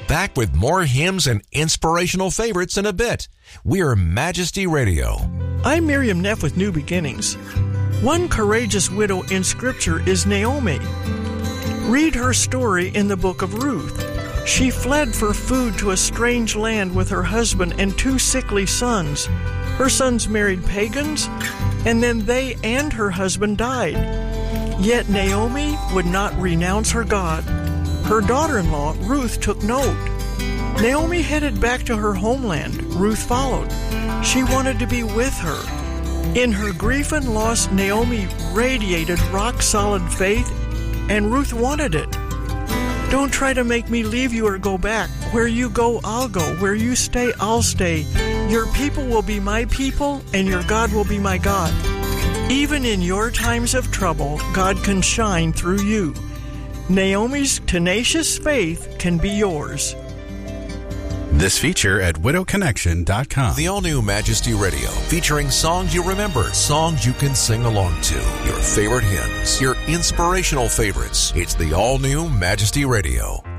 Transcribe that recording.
Back with more hymns and inspirational favorites in a bit. We're Majesty Radio. I'm Miriam Neff with New Beginnings. One courageous widow in Scripture is Naomi. Read her story in the book of Ruth. She fled for food to a strange land with her husband and 2 sickly sons. Her sons married pagans, and then they and her husband died. Yet Naomi would not renounce her God. Her daughter-in-law, Ruth, took note. Naomi headed back to her homeland. Ruth followed. She wanted to be with her. In her grief and loss, Naomi radiated rock-solid faith, and Ruth wanted it. Don't try to make me leave you or go back. Where you go, I'll go. Where you stay, I'll stay. Your people will be my people, and your God will be my God. Even in your times of trouble, God can shine through you. Naomi's tenacious faith can be yours. This feature at widowconnection.com. The all-new Majesty Radio, featuring songs you remember, songs you can sing along to, your favorite hymns, your inspirational favorites. It's the all-new Majesty Radio.